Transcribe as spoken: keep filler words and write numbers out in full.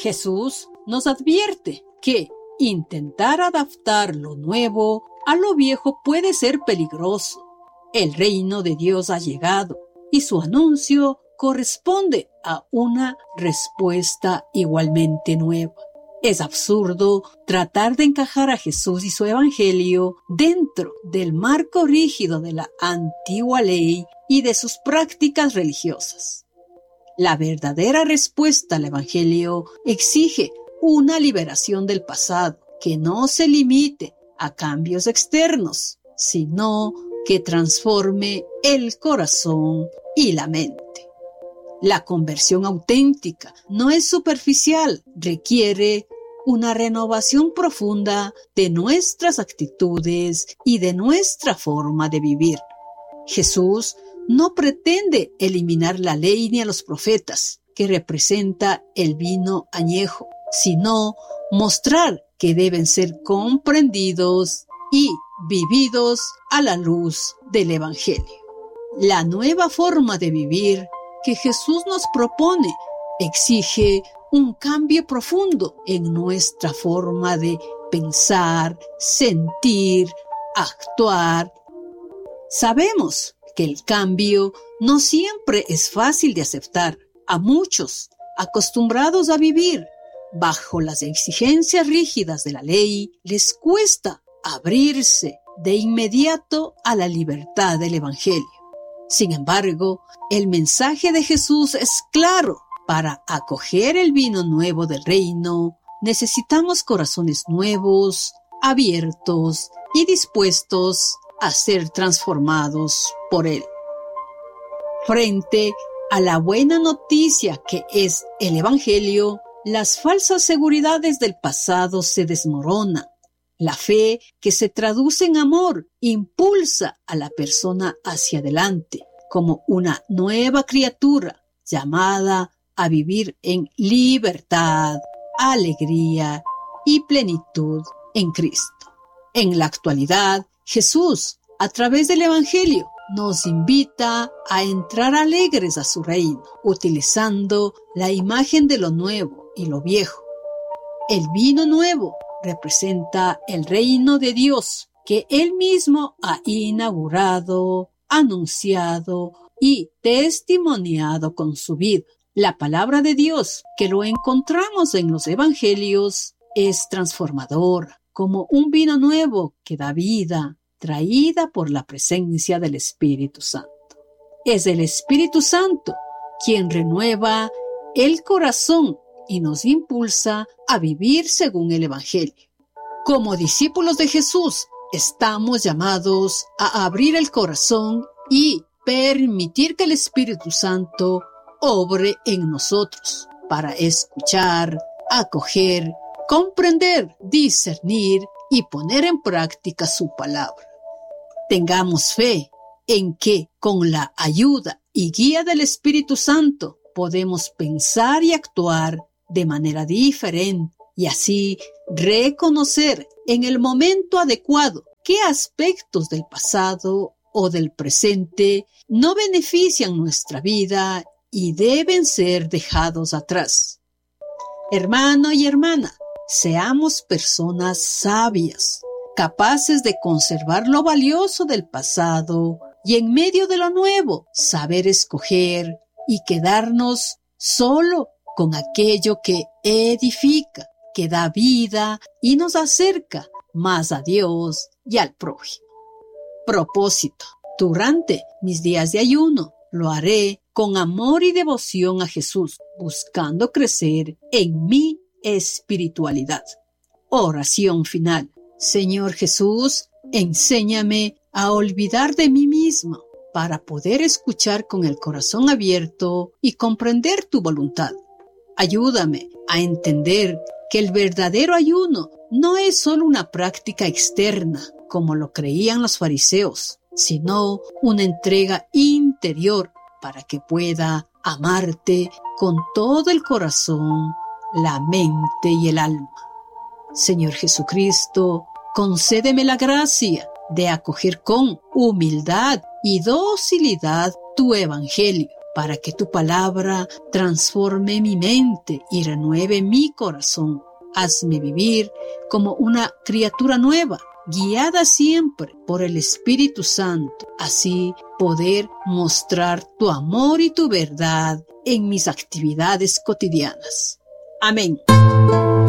Jesús nos advierte que intentar adaptar lo nuevo a lo viejo puede ser peligroso. El reino de Dios ha llegado y su anuncio corresponde a una respuesta igualmente nueva. Es absurdo tratar de encajar a Jesús y su evangelio dentro del marco rígido de la antigua ley y de sus prácticas religiosas. La verdadera respuesta al evangelio exige una liberación del pasado que no se limite a cambios externos, sino que transforme el corazón y la mente. La conversión auténtica no es superficial, requiere una renovación profunda de nuestras actitudes y de nuestra forma de vivir. Jesús no pretende eliminar la ley ni a los profetas, que representa el vino añejo, sino mostrar que deben ser comprendidos y vividos a la luz del Evangelio. La nueva forma de vivir que Jesús nos propone exige un cambio profundo en nuestra forma de pensar, sentir, actuar. Sabemos que el cambio no siempre es fácil de aceptar. A muchos, acostumbrados a vivir bajo las exigencias rígidas de la ley, les cuesta abrirse de inmediato a la libertad del Evangelio. Sin embargo, el mensaje de Jesús es claro. Para acoger el vino nuevo del reino, necesitamos corazones nuevos, abiertos y dispuestos a ser transformados por él. Frente a la buena noticia que es el Evangelio, las falsas seguridades del pasado se desmoronan. La fe que se traduce en amor impulsa a la persona hacia adelante como una nueva criatura llamada a vivir en libertad, alegría y plenitud en Cristo. En la actualidad, Jesús, a través del Evangelio, nos invita a entrar alegres a su reino, utilizando la imagen de lo nuevo y lo viejo. El vino nuevo representa el reino de Dios que Él mismo ha inaugurado, anunciado y testimoniado con su vida. La palabra de Dios, que lo encontramos en los evangelios, es transformadora, como un vino nuevo que da vida, traída por la presencia del Espíritu Santo. Es el Espíritu Santo quien renueva el corazón y nos impulsa a vivir según el Evangelio. Como discípulos de Jesús, estamos llamados a abrir el corazón y permitir que el Espíritu Santo obre en nosotros para escuchar, acoger, comprender, discernir y poner en práctica su palabra. Tengamos fe en que con la ayuda y guía del Espíritu Santo podemos pensar y actuar de manera diferente y así reconocer en el momento adecuado qué aspectos del pasado o del presente no benefician nuestra vida y deben ser dejados atrás. Hermano y hermana, seamos personas sabias, capaces de conservar lo valioso del pasado y en medio de lo nuevo, saber escoger y quedarnos solo con aquello que edifica, que da vida y nos acerca más a Dios y al prójimo. Propósito: durante mis días de ayuno lo haré con amor y devoción a Jesús, buscando crecer en mi espiritualidad. Oración final. Señor Jesús, enséñame a olvidar de mí mismo para poder escuchar con el corazón abierto y comprender tu voluntad. Ayúdame a entender que el verdadero ayuno no es solo una práctica externa, como lo creían los fariseos, sino una entrega interior para que pueda amarte con todo el corazón, la mente y el alma. Señor Jesucristo, concédeme la gracia de acoger con humildad y docilidad tu evangelio para que tu palabra transforme mi mente y renueve mi corazón. Hazme vivir como una criatura nueva, guiada siempre por el Espíritu Santo, así poder mostrar tu amor y tu verdad en mis actividades cotidianas. Amén.